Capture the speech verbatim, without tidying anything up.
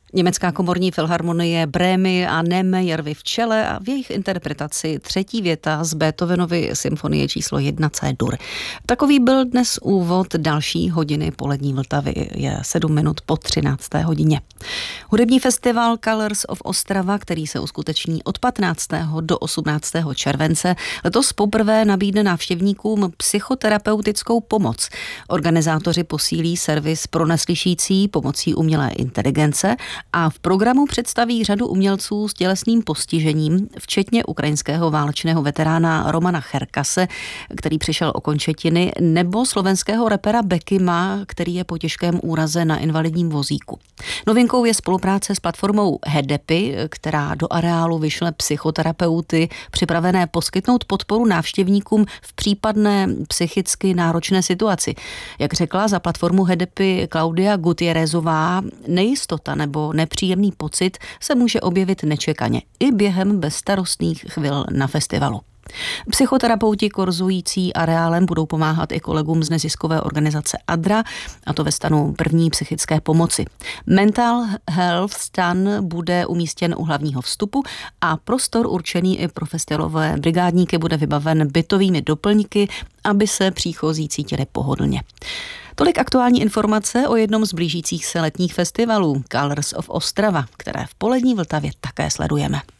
Německá komorní filharmonie Brémy a Nemeyer v čele a v jejich interpretaci třetí věta z Beethovenovy symfonie číslo jedna C-dur. Takový byl dnes úvod další hodiny Polední Vltavy. Je sedm minut po třinácté hodině. Hudební festival Colors of Ostrava, který se uskuteční od patnáctého do osmnáctého července, letos poprvé nabídne návštěvníkům psychoterapeutickou pomoc. Organizátoři posílí servis pro neslyšící pomocí umělé inteligence a v programu představí řadu umělců s tělesným postižením, včetně ukrajinského válečného veterána Romana Cherkase, který přišel o končetiny, nebo slovenského rapera Bekima, který je po těžkém úraze na invalidním vozíku. Novinkou je spolupráce s platformou Hedepy, která do areálu vyšle psychoterapeuty připravené poskytnout podporu návštěvníkům v případné psychicky náročné situaci. Jak řekla za platformu Hedepy Klaudia Gutierrezová, nejistota nebo nepříjemný pocit se může objevit nečekaně i během bezstarostných chvil na festivalu. Psychoterapeuti korzující areálem budou pomáhat i kolegům z neziskové organizace Adra, a to ve stanu první psychické pomoci. Mental Health stan bude umístěn u hlavního vstupu a prostor určený i pro festivalové brigádníky bude vybaven bytovými doplňky, aby se příchozí cítili pohodlně. Tolik aktuální informace o jednom z blížících se letních festivalů Colors of Ostrava, které v Polední Vltavě také sledujeme.